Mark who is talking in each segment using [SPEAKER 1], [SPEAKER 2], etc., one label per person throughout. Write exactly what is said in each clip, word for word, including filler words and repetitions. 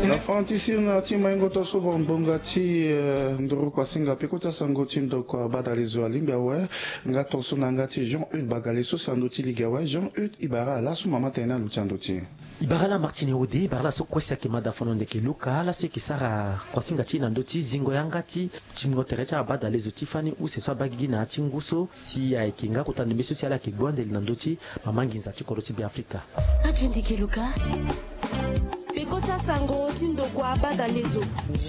[SPEAKER 1] La fantisina tima ingo to so bonga ti ndoro kwa singa pekota sango tindo kwa badalizo alimba we ngato so ngati Jean-Eudes Bagale so sandoti ligawa Jean-Eudes Ibara la so mama tena luchandoti
[SPEAKER 2] Ibara la Martine Ode Ibara so kwesa kimada fono ke luka la so kisara kwa singa ti na ndoti zingo yangati chimgo terecha badalizo tifani u se so bagigi na chinguso si ya ikinga kutana meso si ala ke gwande na ndoti mama nginza chikoro ti Afrika
[SPEAKER 3] Atwendi ke luka Pekota sango tindo kwa badalizo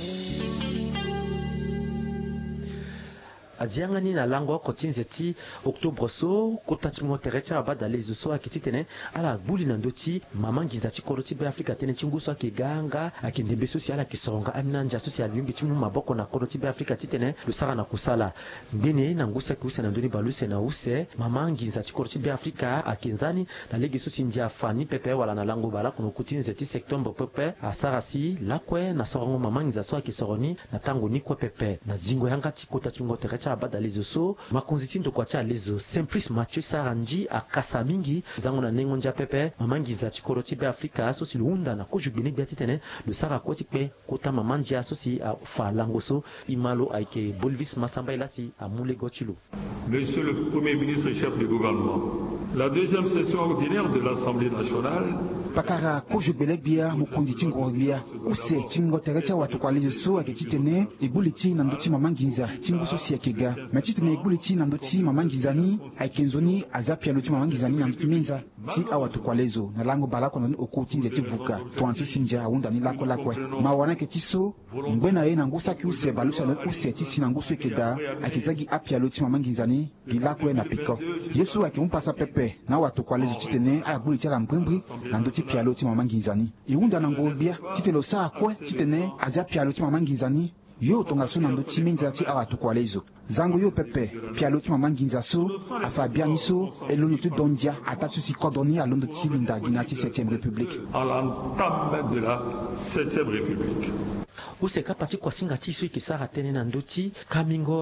[SPEAKER 2] aziangani na lango kotinze ti octobre so kota chingo terecha badalizo so akititene ala buli na ndoti mama ngiza chikoro ti Afrika tene chinguso akiganga akindembe social akisonga aminanja social yumbi chimu maboko na koro ti Afrika titene lusara na kusala mbene na ngusa kusa na ndoni baluse na use mama ngiza chikoro ti Afrika akinzani na legi so sinja fani pepe wala na lango bala kuno kutinze ti septembre pepe asarasi lakwe na sorongo mama ngiza so akisoroni na tango ni kwa pepe na zingo yanga chikota chingo terecha badalizo so makonzi tindo kwa cha lezo Simplice Mathieu Saranji akasa mingi zango na nengo nja pepe mama ngiza chikoro ti Afrika so silunda na kojubini biatitene le sara koti pe kota mama nja so si a fa langoso imalo aike Bolvis Masamba ilasi a mule gochilo.
[SPEAKER 4] Monsieur le Premier ministre et chef du gouvernement, la deuxième session ordinaire de l'Assemblée nationale
[SPEAKER 5] pakara kojubelek bia mukonzi tingo bia use tingo terecha watu kwa lezo so akititene ibuliti na ndoti mama ngiza tingo so si akega machitene ibuliti na ndoti mama ngizani aikenzoni azapia loti mama ngizani na ndoti menza ti awatu kwa lezo na lango balako na okutinze ti vuka twansu sinja unda ni lako lakwe mawana ke tiso mbena ye na ngusa ki use balusa na use ti sina ngusu keda akizagi apia loti mama ngizani gilakwe na piko yesu akimpasa pepe na watu kwa lezo titene ala buliti ala mbwimbwi na ndoti pialo ti mama ngizani iunda na ngobia titelo saa kwe titene azia pialo ti mama ngizani yo tonga so na ndoti menza ti awatu kwa lezo zango yo pepe pialo ti mama nginza so afa biani so elono ti dondia atatu si kodoni alondo ti linda gina ti septième république
[SPEAKER 4] à l'entame de la septième république
[SPEAKER 2] useka pati kwa singa ti so ikisara tene na ndoti kamingo